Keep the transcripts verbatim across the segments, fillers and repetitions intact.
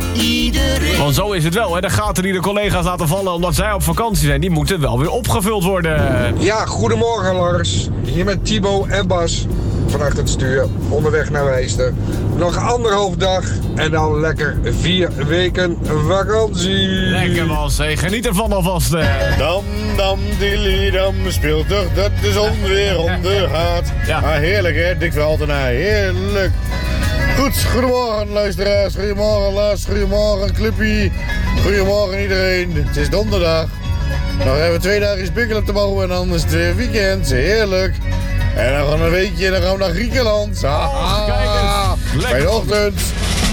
iedereen. Want zo is het wel, hè. De gaten die de collega's laten vallen omdat zij op vakantie zijn, die moeten wel weer opgevuld worden. Ja, goedemorgen Lars. Hier met Thibaut en Bas. Vanuit het stuur, onderweg naar Wijster. Nog anderhalf dag en dan lekker vier weken vakantie. Lekker was, hé. Geniet ervan alvast. Eh. Dam, dam, dilly, dam, speelt toch dat de zon weer ondergaat. Ja. Ah, heerlijk hè, Dick Verhaltenaar, heerlijk. Goed, goedemorgen luisteraars, goedemorgen Lars, goedemorgen Clubpie, goedemorgen iedereen. Het is donderdag. Nog even twee dagen spikkelen op de bouw en dan is het weer weekend, heerlijk. En dan gaan we een weekje en dan gaan we naar Griekenland. Ah, Oh, kijk eens. bij de ochtend.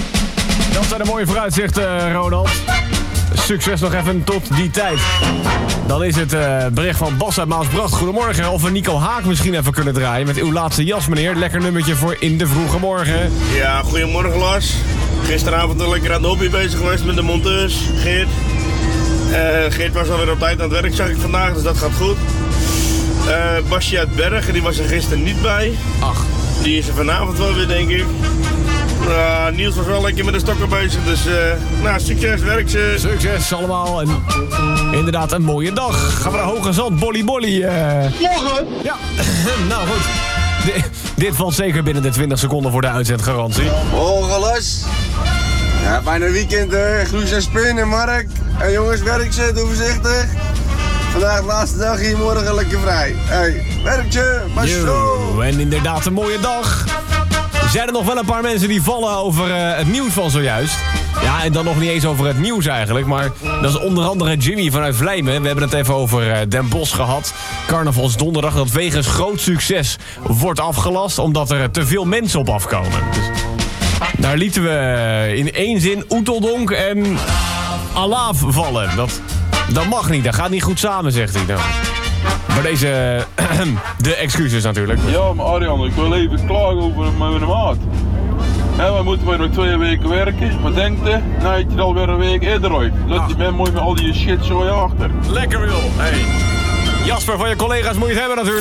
Dat zijn de mooie vooruitzichten, Ronald. Succes nog even tot die tijd. Dan is het uh, bericht van Bas uit Maasbracht. Goedemorgen. Of we Nico Haak misschien even kunnen draaien met uw laatste jas, meneer. Lekker nummertje voor in de vroege morgen. Ja, goedemorgen Lars. Gisteravond al lekker aan de hobby bezig geweest met de monteurs, Geert. Uh, Geert was alweer op tijd aan het werk, zag ik vandaag, dus dat gaat goed. Uh, Basje uit Bergen, die was er gisteren niet bij. Ach. Die is er vanavond wel weer, denk ik. Uh, Niels was wel lekker met de stokken bezig, dus uh, nou, succes, werk ze. Succes allemaal en inderdaad een mooie dag. Gaan we naar Hoge Zand, bolly bolly. Uh... Morgen! Ja, nou goed. D- dit valt zeker binnen de twintig seconden voor de uitzendgarantie. Morgen Lars. Ja, bijna weekend hè. Groes en Spin en Mark. En jongens, werk ze, doe voorzichtig. Vandaag de laatste dag hier, morgen lekker vrij. Hey, werkje, maar zo. En inderdaad een mooie dag. Zijn er nog wel een paar mensen die vallen over uh, het nieuws van zojuist? Ja, en dan nog niet eens over het nieuws eigenlijk, maar dat is onder andere Jimmy vanuit Vlijmen. We hebben het even over uh, Den Bosch gehad. Carnavalsdonderdag, dat wegens groot succes wordt afgelast omdat er te veel mensen op afkomen. Dus daar lieten we in één zin Oeteldonk en Alaaf vallen. Dat, dat mag niet, dat gaat niet goed samen, zegt hij. Nou, maar deze, de excuses natuurlijk. Ja, maar Arjan, ik wil even klagen over mijn maat. He, we moeten weer nog twee weken werken. Wat denkt je? Nou, heb je er alweer een week eerder uit. Laat je bent mooi met al die shit zo achter. Lekker wil. Hey. Jasper, van je collega's moet je het hebben natuurlijk.